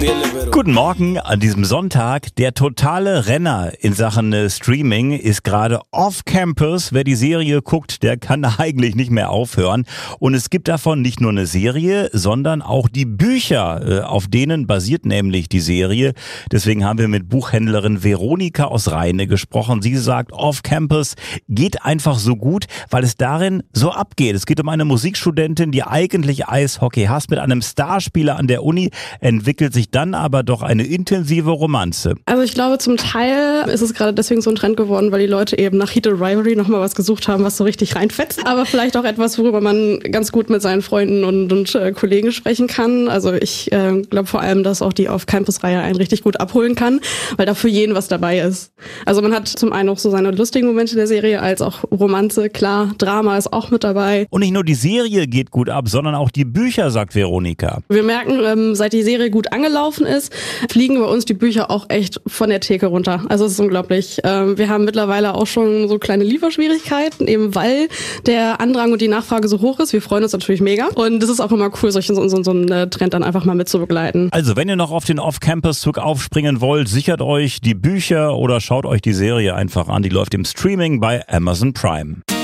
Guten Morgen an diesem Sonntag. Der totale Renner in Sachen Streaming ist gerade off-campus. Wer die Serie guckt, der kann eigentlich nicht mehr aufhören. Und es gibt davon nicht nur eine Serie, sondern auch die Bücher, auf denen basiert nämlich die Serie. Deswegen haben wir mit Buchhändlerin Veronika aus Rheine gesprochen. Sie sagt, off-campus geht einfach so gut, weil es darin so abgeht. Es geht um eine Musikstudentin, die eigentlich Eishockey hasst. Mit einem Starspieler an der Uni entwickelt sich dann aber doch eine intensive Romanze. Also ich glaube, zum Teil ist es gerade deswegen so ein Trend geworden, weil die Leute eben nach Heated Rivalry nochmal was gesucht haben, was so richtig reinfetzt. Aber vielleicht auch etwas, worüber man ganz gut mit seinen Freunden und Kollegen sprechen kann. Also ich glaube vor allem, dass auch die Off-Campus-Reihe einen richtig gut abholen kann, weil da für jeden was dabei ist. Also man hat zum einen auch so seine lustigen Momente der Serie, als auch Romanze, klar, Drama ist auch mit dabei. Und nicht nur die Serie geht gut ab, sondern auch die Bücher, sagt Veronika. Wir merken, seit die Serie gut angelaufen ist, fliegen bei uns die Bücher auch echt von der Theke runter. Also es ist unglaublich. Wir haben mittlerweile auch schon so kleine Lieferschwierigkeiten, eben weil der Andrang und die Nachfrage so hoch ist. Wir freuen uns natürlich mega. Und es ist auch immer cool, so einen Trend dann einfach mal mitzubegleiten. Also wenn ihr noch auf den Off-Campus-Zug aufspringen wollt, sichert euch die Bücher oder schaut euch die Serie einfach an. Die läuft im Streaming bei Amazon Prime.